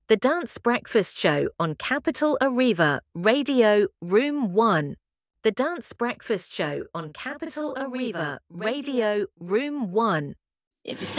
The Dance Breakfast Show on Capital Arriva, Radio Room 1. The Dance Breakfast Show on Capital Arriva, Radio Room 1. If you